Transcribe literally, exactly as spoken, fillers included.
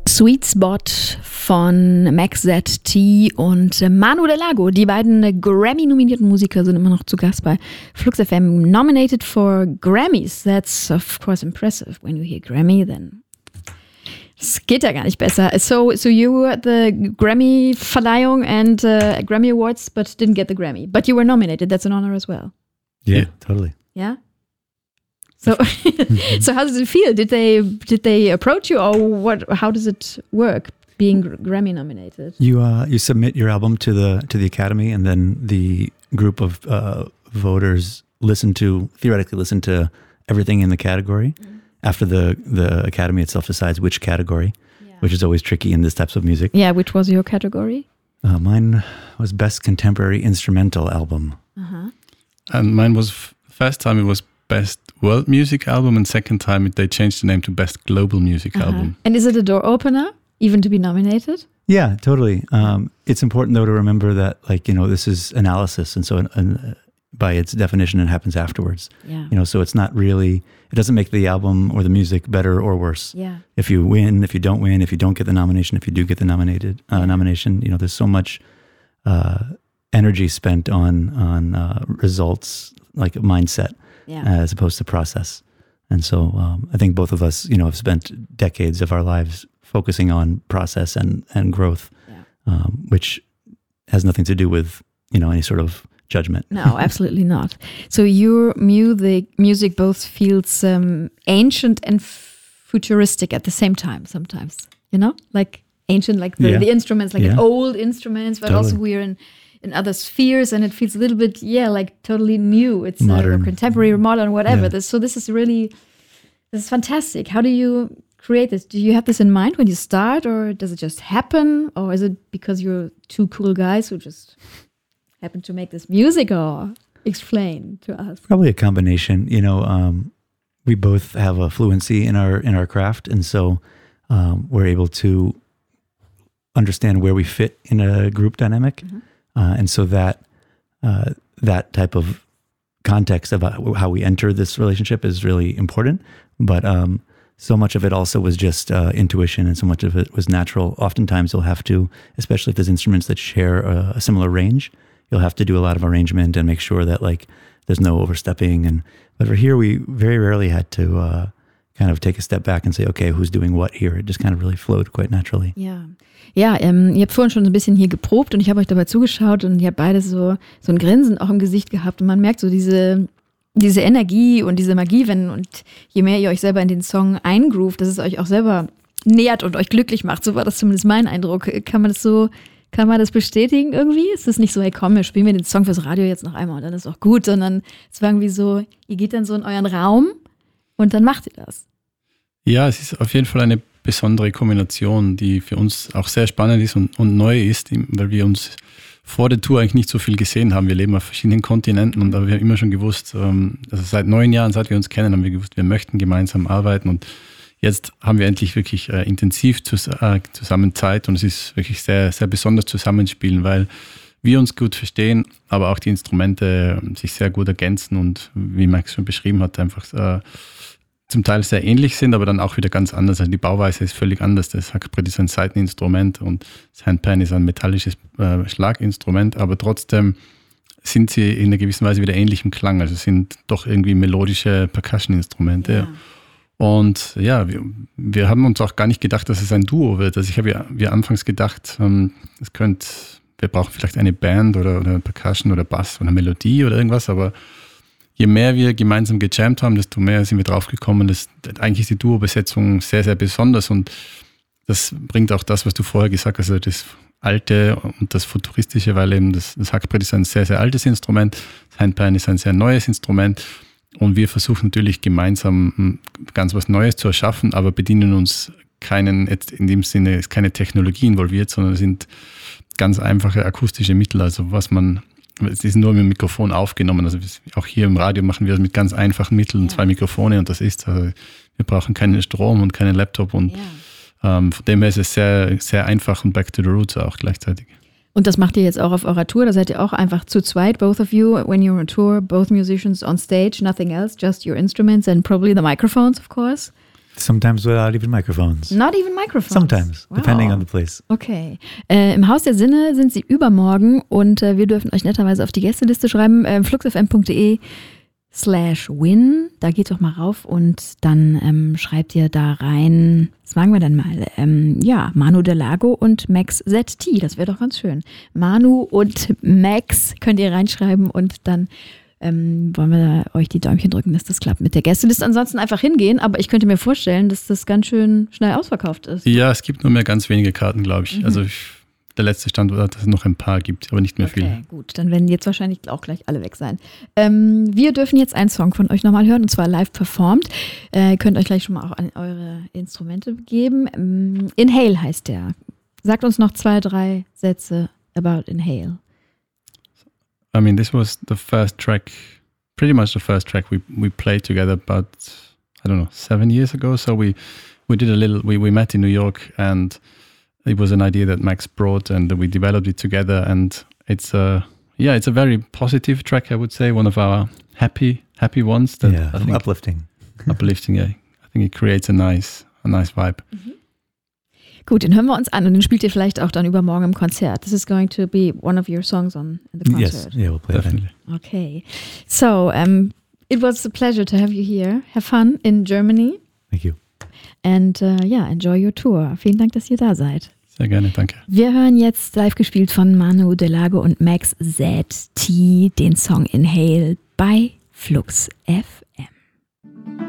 Sweet Spot von Max Z T und Manu Delago. Die beiden Grammy-nominierten Musiker sind immer noch zu Gast bei Flux F M. Nominated for Grammys. That's of course impressive. When you hear Grammy, then es geht ja gar nicht besser. So, so you were at the Grammy-Verleihung and uh, Grammy Awards, but didn't get the Grammy. But you were nominated. That's an honor as well. Yeah, totally. Yeah? So, so how does it feel? Did they did they approach you, or what? How does it work being Grammy nominated? You uh, you submit your album to the to the Academy, and then the group of uh, voters listen to theoretically listen to everything in the category. Mm. After the the Academy itself decides which category, yeah. which is always tricky in this types of music. Yeah, which was your category? Uh, mine was Best Contemporary Instrumental Album. Uh-huh. And mine was f- first time it was Best World Music Album, and second time they changed the name to Best Global Music uh-huh. Album. And is it a door opener, even to be nominated? Yeah, totally. Um, it's important though to remember that, like, you know, this is analysis, and so an, an, by its definition, it happens afterwards. Yeah. You know, so it's not really, it doesn't make the album or the music better or worse. Yeah. If you win, if you don't win, if you don't get the nomination, if you do get the nominated uh, yeah. nomination, you know, there's so much uh, energy spent on on uh, results, like mindset. Yeah. Uh, as opposed to process. And so um, I think both of us, you know, have spent decades of our lives focusing on process and, and growth, yeah. um, which has nothing to do with, you know, any sort of judgment. No, absolutely not. So your music, music both feels um, ancient and futuristic at the same time sometimes, you know? Like ancient, like the, yeah. the instruments, like yeah. old instruments, but totally. Also we're in in other spheres, and it feels a little bit, yeah, like totally new. It's modern, uh, contemporary, or modern, whatever. Yeah. This, so this is really, this is fantastic. How do you create this? Do you have this in mind when you start, or does it just happen, or is it because you're two cool guys who just happen to make this music, or explain to us? Probably a combination. You know, um, we both have a fluency in our in our craft, and so um, we're able to understand where we fit in a group dynamic. Mm-hmm. Uh, and so that uh, that type of context about how we enter this relationship is really important. But um, so much of it also was just uh, intuition, and so much of it was natural. Oftentimes you'll have to, especially if there's instruments that share a, a similar range, you'll have to do a lot of arrangement and make sure that, like, there's no overstepping. And but for here, we very rarely had to uh, kind of take a step back and say, okay, who's doing what here? It just kind of really flowed quite naturally. Yeah. Ja, ähm, ihr habt vorhin schon so ein bisschen hier geprobt und ich habe euch dabei zugeschaut und ihr habt beide so, so ein Grinsen auch im Gesicht gehabt und man merkt so diese, diese Energie und diese Magie, wenn, und je mehr ihr euch selber in den Song eingroovt, dass es euch auch selber nährt und euch glücklich macht. So war das zumindest mein Eindruck. Kann man das so, kann man das bestätigen irgendwie? Ist es nicht so, hey komm, wir spielen wir den Song fürs Radio jetzt noch einmal und dann ist auch gut, sondern es war irgendwie so, ihr geht dann so in euren Raum und dann macht ihr das. Ja, es ist auf jeden Fall eine besondere Kombination, die für uns auch sehr spannend ist und, und neu ist, weil wir uns vor der Tour eigentlich nicht so viel gesehen haben. Wir leben auf verschiedenen Kontinenten und aber wir haben immer schon gewusst, also seit neun Jahren, seit wir uns kennen, haben wir gewusst, wir möchten gemeinsam arbeiten und jetzt haben wir endlich wirklich äh, intensiv zus- äh, zusammen Zeit und es ist wirklich sehr, sehr besonders zusammenspielen, weil wir uns gut verstehen, aber auch die Instrumente sich sehr gut ergänzen und wie Max schon beschrieben hat, einfach äh, zum Teil sehr ähnlich sind, aber dann auch wieder ganz anders. Also die Bauweise ist völlig anders. Das Hackbrett ist ein Saiteninstrument und das Handpan ist ein metallisches äh, Schlaginstrument, aber trotzdem sind sie in einer gewissen Weise wieder ähnlich im Klang. Also sind doch irgendwie melodische Percussion-Instrumente. Ja. Und ja, wir, wir haben uns auch gar nicht gedacht, dass es ein Duo wird. Also ich habe ja wir anfangs gedacht, ähm, es könnte, wir brauchen vielleicht eine Band oder, oder Percussion oder Bass oder Melodie oder irgendwas, aber je mehr wir gemeinsam gejammt haben, desto mehr sind wir draufgekommen, dass eigentlich ist die Duo-Besetzung sehr, sehr besonders und das bringt auch das, was du vorher gesagt hast, also das Alte und das Futuristische, weil eben das, das Hackbrett ist ein sehr, sehr altes Instrument, das Handpan ist ein sehr neues Instrument und wir versuchen natürlich gemeinsam ganz was Neues zu erschaffen, aber bedienen uns keinen, jetzt in dem Sinne ist keine Technologie involviert, sondern es sind ganz einfache akustische Mittel, also was man es ist nur mit dem Mikrofon aufgenommen. Also auch hier im Radio machen wir das mit ganz einfachen Mitteln, ja. zwei Mikrofone und das ist, also wir brauchen keinen Strom und keinen Laptop und ja. ähm, von dem her ist es sehr, sehr einfach und back to the roots auch gleichzeitig. Und das macht ihr jetzt auch auf eurer Tour, da seid ihr auch einfach zu zweit, both of you, when you're on tour, both musicians on stage, nothing else, just your instruments and probably the microphones, of course. Sometimes without even microphones. Not even microphones? Sometimes, wow. depending on the place. Okay. Äh, Im Haus der Sinne sind sie übermorgen und äh, wir dürfen euch netterweise auf die Gästeliste schreiben, äh, fluxfm.de slash win. Da geht doch mal rauf und dann ähm, schreibt ihr da rein, was sagen wir denn mal? Ähm, ja, Manu Del Lago und Max Z T. Das wäre doch ganz schön. Manu und Max könnt ihr reinschreiben und dann Ähm, wollen wir euch die Däumchen drücken, dass das klappt mit der Gästeliste. Ansonsten einfach hingehen, aber ich könnte mir vorstellen, dass das ganz schön schnell ausverkauft ist. Ja, es gibt nur mehr ganz wenige Karten, glaube ich. Mhm. Also ich, der letzte Stand war, dass es noch ein paar gibt, aber nicht mehr okay, viele. Okay, gut. Dann werden jetzt wahrscheinlich auch gleich alle weg sein. Ähm, wir dürfen jetzt einen Song von euch nochmal hören, und zwar live performt. Äh, könnt euch gleich schon mal auch an eure Instrumente geben. Ähm, Inhale heißt der. Sagt uns noch zwei, drei Sätze about Inhale. I mean, this was the first track, pretty much the first track we, we played together about, I don't know, seven years ago. So we, we did a little, we, we met in New York and it was an idea that Max brought and we developed it together. And it's a, yeah, it's a very positive track, I would say. One of our happy, happy ones. That yeah, I think, uplifting. Uplifting, yeah. I think it creates a nice, a nice vibe. Mhm. Gut, den hören wir uns an und den spielt ihr vielleicht auch dann übermorgen im Konzert. This is going to be one of your songs on the concert. Yes, yeah, we'll play Definitely. that. Okay, so um, it was a pleasure to have you here. Have fun in Germany. Thank you. And uh, yeah, enjoy your tour. Vielen Dank, dass ihr da seid. Sehr gerne, danke. Wir hören jetzt live gespielt von Manu Del Lago und Max Z T den Song Inhale bei Flux F M.